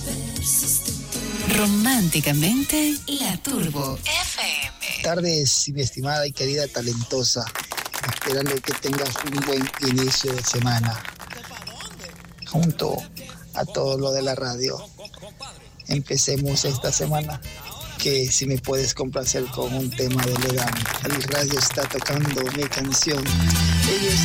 Románticamente, La Turbo FM. Tardes, mi estimada y querida talentosa. Esperando que tengas un buen inicio de semana. Junto a todo lo de la radio. Empecemos esta semana. Que si me puedes complacer con un tema de Legan. El radio está tocando mi canción. Ellos